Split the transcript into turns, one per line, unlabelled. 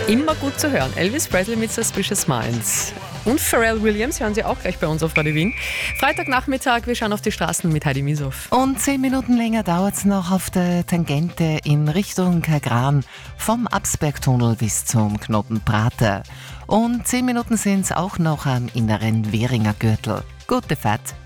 Immer gut zu hören. Elvis Presley mit Suspicious Minds. Und Pharrell Williams hören Sie auch gleich bei uns auf Radio Wien. Freitagnachmittag, wir schauen auf die Straßen mit Heidi Misow.
Und 10 Minuten länger dauert es noch auf der Tangente in Richtung Kagran vom Absbergtunnel bis zum Knoten Prater. Und 10 Minuten sind es auch noch am inneren Währinger Gürtel. Gute Fahrt!